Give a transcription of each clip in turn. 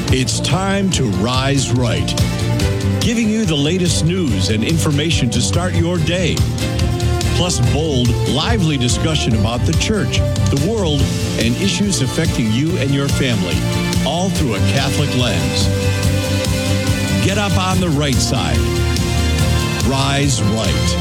It's time to Rise Right, giving you the latest news and information to start your day. Plus bold, lively discussion about the church, the world, and issues affecting you and your family, all through a Catholic lens. Get up on the right side. Rise Right.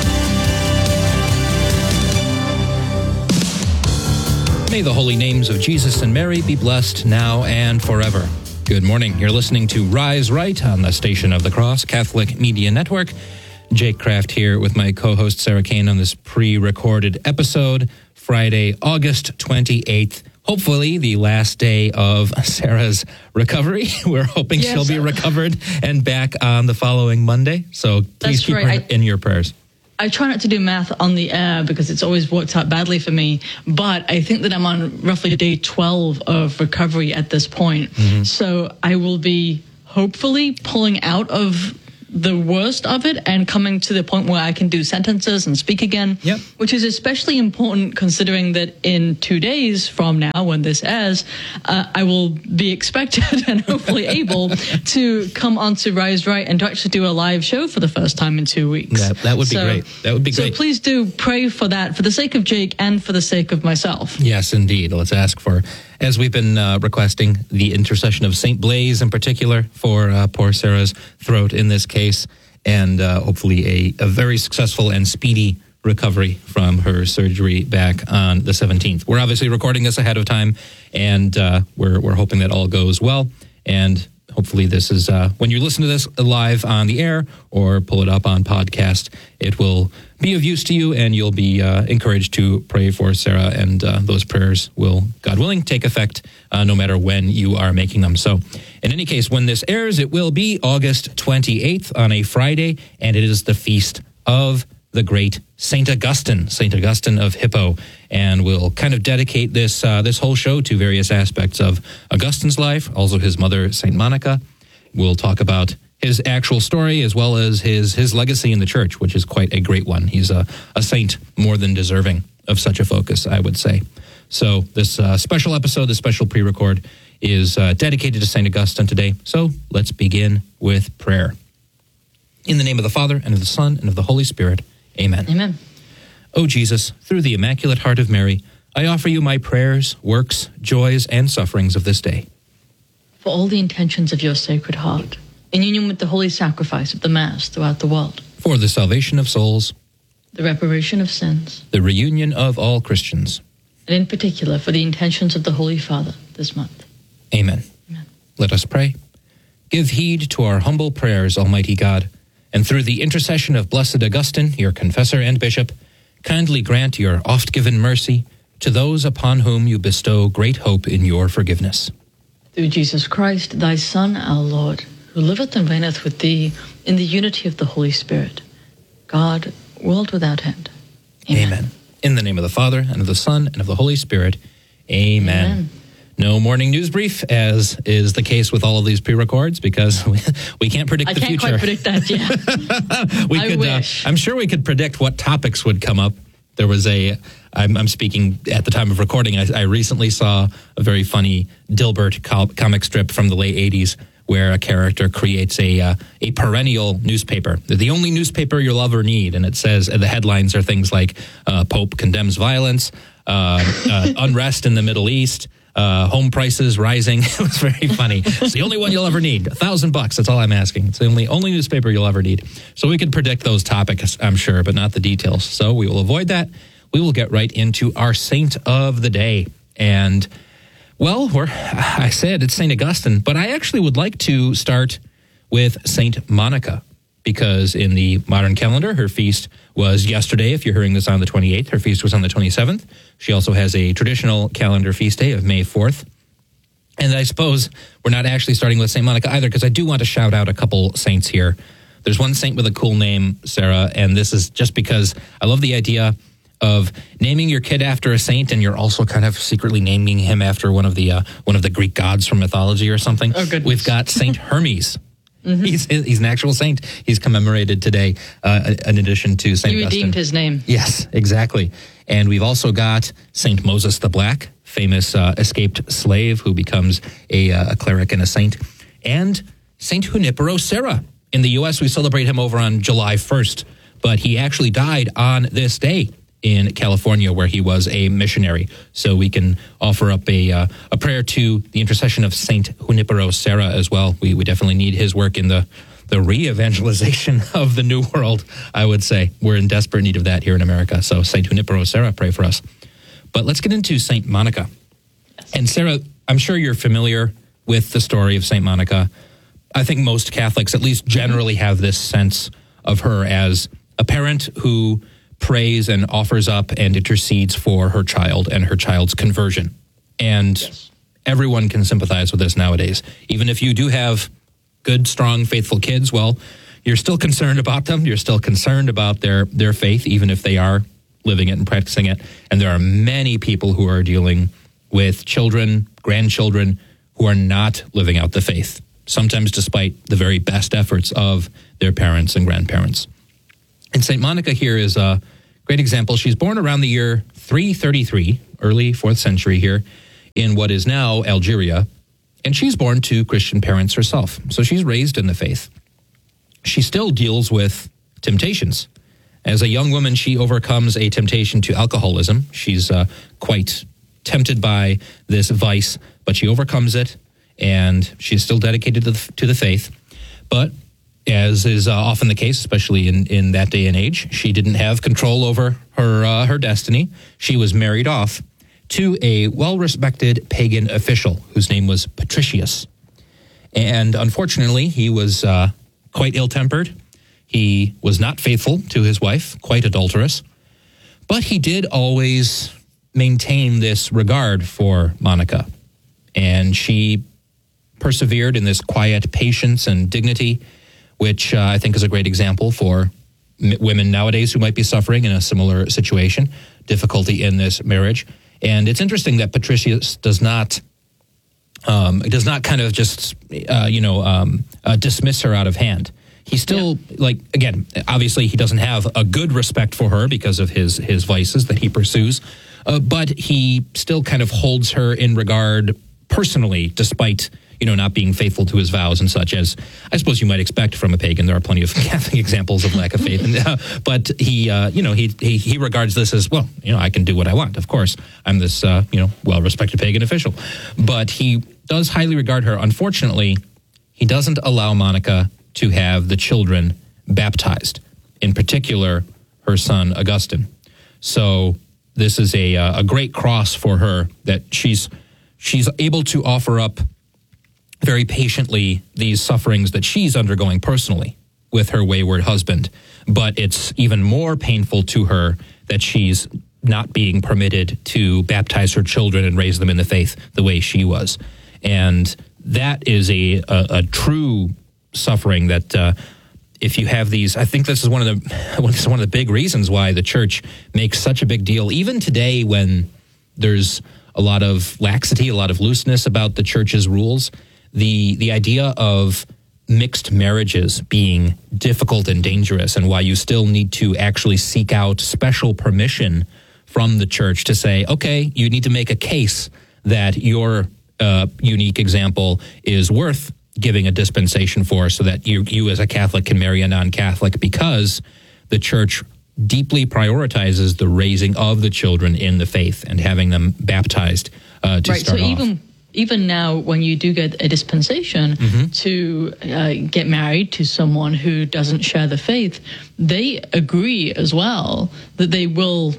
May the holy names of Jesus and Mary be blessed now and forever. Good morning. You're listening to Rise Right on the Station of the Cross Catholic Media Network. Jake Kraft here with my co-host Sarah Kane on this pre-recorded episode, Friday, August 28th. Hopefully the last day of Sarah's recovery. We're hoping she'll be recovered and back on the following Monday. So please keep her in your prayers. I try not to do math on the air because it's always worked out badly for me, but I think that I'm on roughly day 12 of recovery at this point. Mm-hmm. So I will be hopefully pulling out of the worst of it and coming to the point where I can do sentences and speak again, which is especially important considering that in 2 days from now, when this airs, I will be expected and hopefully able to come onto Rise Right and to actually do a live show for the first time in 2 weeks. That would be great. That would be great. So please do pray for that, for the sake of Jake and for the sake of myself. Yes, indeed. Let's ask for, as we've been requesting, the intercession of St. Blaise in particular for poor Sarah's throat in this case, and hopefully a very successful and speedy recovery from her surgery back on the 17th. We're obviously recording this ahead of time, and we're hoping that all goes well, and hopefully this is, when you listen to this live on the air or pull it up on podcast, it will be of use to you, and you'll be encouraged to pray for Sarah, and those prayers will, God willing, take effect no matter when you are making them. So in any case, when this airs, it will be August 28th on a Friday, and it is the feast of the great St. Augustine of Hippo, and we'll kind of dedicate this whole show to various aspects of Augustine's life, also his mother, St. Monica. We'll talk about his actual story as well as his legacy in the church, which is quite a great one. He's a saint more than deserving of such a focus, I would say. So this special episode, this special pre-record, is dedicated to St. Augustine today. So let's begin with prayer. In the name of the Father, and of the Son, and of the Holy Spirit. Amen. Amen. O Jesus, through the Immaculate Heart of Mary, I offer you my prayers, works, joys, and sufferings of this day. For all the intentions of your Sacred Heart, in union with the holy sacrifice of the Mass throughout the world. For the salvation of souls. The reparation of sins. The reunion of all Christians. And in particular, for the intentions of the Holy Father this month. Amen. Amen. Let us pray. Give heed to our humble prayers, Almighty God, and through the intercession of Blessed Augustine, your confessor and bishop, kindly grant your oft-given mercy to those upon whom you bestow great hope in your forgiveness. Through Jesus Christ, thy Son, our Lord, who liveth and reigneth with thee in the unity of the Holy Spirit, God, world without end. Amen. Amen. In the name of the Father, and of the Son, and of the Holy Spirit. Amen. Amen. No morning news brief, as is the case with all of these pre-records, because we can't predict the future. I can't quite predict that yet. I wish. I'm sure we could predict what topics would come up. There was I'm speaking at the time of recording, I recently saw a very funny Dilbert comic strip from the late 80s where a character creates a perennial newspaper, the only newspaper you'll ever need. And it says, the headlines are things like Pope condemns violence, unrest in the Middle East, home prices rising. It was very funny. It's the only one you'll ever need. $1,000. That's all I'm asking. It's the only newspaper you'll ever need. So we could predict those topics, I'm sure, but not the details. So we will avoid that. We will get right into our saint of the day. And, well, I said it's St. Augustine, but I actually would like to start with St. Monica, because in the modern calendar, her feast was yesterday. If you're hearing this on the 28th, her feast was on the 27th. She also has a traditional calendar feast day of May 4th. And I suppose we're not actually starting with St. Monica either, because I do want to shout out a couple saints here. There's one saint with a cool name, Sarah, and this is just because I love the idea of naming your kid after a saint, and you're also kind of secretly naming him after one of the Greek gods from mythology or something. Oh, goodness. We've got Saint Hermes. Mm-hmm. He's an actual saint. He's commemorated today, in addition to Saint Augustine. You redeemed his name. Yes, exactly. And we've also got Saint Moses the Black, famous escaped slave who becomes a cleric and a saint. And Saint Junipero Serra. In the U.S., we celebrate him over on July 1st, but he actually died on this day in California, where he was a missionary. So we can offer up a prayer to the intercession of Saint Junipero Serra as well. We definitely need his work in the re-evangelization of the New World, I would say. We're in desperate need of that here in America. So Saint Junipero Serra, pray for us. But let's get into Saint Monica. And Sarah, I'm sure you're familiar with the story of Saint Monica. I think most Catholics, at least generally, have this sense of her as a parent who prays and offers up and intercedes for her child and her child's conversion. And everyone can sympathize with this nowadays. Even if you do have good, strong, faithful kids, well, you're still concerned about them. You're still concerned about their faith, even if they are living it and practicing it. And there are many people who are dealing with children, grandchildren, who are not living out the faith, sometimes despite the very best efforts of their parents and grandparents. And St. Monica here is a great example. She's born around the year 333, early 4th century here, in what is now Algeria. And she's born to Christian parents herself. So she's raised in the faith. She still deals with temptations. As a young woman, she overcomes a temptation to alcoholism. She's quite tempted by this vice, but she overcomes it, and she's still dedicated to the faith. But as is often the case, especially in that day and age, she didn't have control over her destiny. She was married off to a well-respected pagan official whose name was Patricius. And unfortunately, he was quite ill-tempered. He was not faithful to his wife, quite adulterous. But he did always maintain this regard for Monica. And she persevered in this quiet patience and dignity, which I think is a great example for women nowadays who might be suffering in a similar situation, difficulty in this marriage. And it's interesting that Patricius does not kind of just, dismiss her out of hand. He still, again, obviously he doesn't have a good respect for her because of his vices that he pursues, but he still kind of holds her in regard personally, despite not being faithful to his vows and such, as I suppose you might expect from a pagan. There are plenty of Catholic examples of lack of faith. But he regards this as, well, I can do what I want. Of course, I'm this, well-respected pagan official. But he does highly regard her. Unfortunately, he doesn't allow Monica to have the children baptized, in particular, her son, Augustine. So this is a great cross for her that she's able to offer up very patiently these sufferings that she's undergoing personally with her wayward husband. But it's even more painful to her that she's not being permitted to baptize her children and raise them in the faith the way she was. And that is a true suffering that if you have these, I think this is one of the big reasons why the church makes such a big deal, even today when there's a lot of laxity, a lot of looseness about the church's rules. The idea of mixed marriages being difficult and dangerous, and why you still need to actually seek out special permission from the church to say, okay, you need to make a case that your unique example is worth giving a dispensation for, so that you as a Catholic can marry a non-Catholic, because the church deeply prioritizes the raising of the children in the faith and having them baptized to start off. So even now, when you do get a dispensation to get married to someone who doesn't share the faith, they agree as well that they will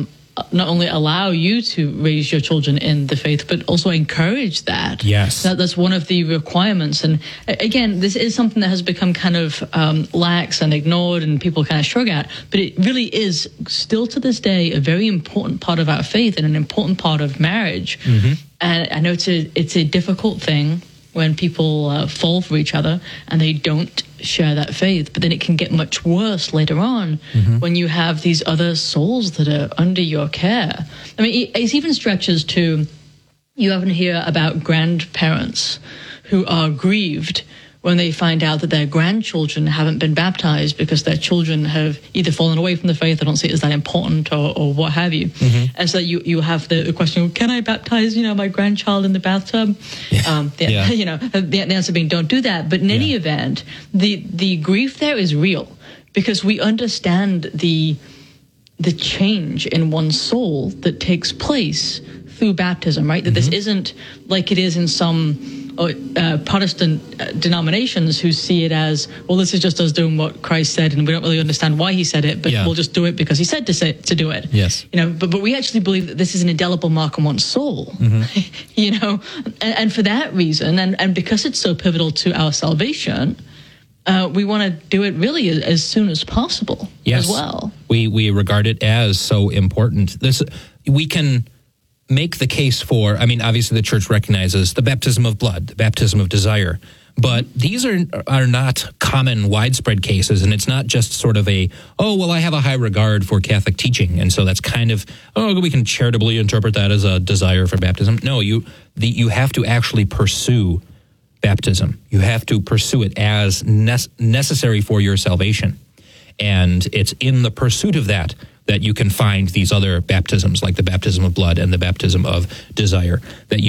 not only allow you to raise your children in the faith, but also encourage that. Yes. That's one of the requirements. And again, this is something that has become kind of lax and ignored, and people kind of shrug at, but it really is still to this day a very important part of our faith and an important part of marriage. And I know it's a difficult thing when people fall for each other and they don't share that faith, but then it can get much worse later on when you have these other souls that are under your care. I mean, it even stretches to, you often hear about grandparents who are grieved when they find out that their grandchildren haven't been baptized because their children have either fallen away from the faith or don't see it as that important or what have you. And so you have the question, can I baptize, my grandchild in the bathtub? The answer being don't do that. But in any event, the grief there is real because we understand the change in one's soul that takes place through baptism, right? That this isn't like it is in some Protestant denominations who see it as, well, this is just us doing what Christ said, and we don't really understand why he said it, but we'll just do it because he said to do it. Yes. But we actually believe that this is an indelible mark on one's soul. And for that reason, and because it's so pivotal to our salvation, we want to do it really as soon as possible as well. We regard it as so important. We can make the case for, obviously the church recognizes the baptism of blood, the baptism of desire, but these are not common, widespread cases, and it's not just sort of I have a high regard for Catholic teaching, and so that's kind of, we can charitably interpret that as a desire for baptism. No, you have to actually pursue baptism. You have to pursue it as necessary for your salvation, and it's in the pursuit of that you can find these other baptisms, like the baptism of blood and the baptism of desire, that you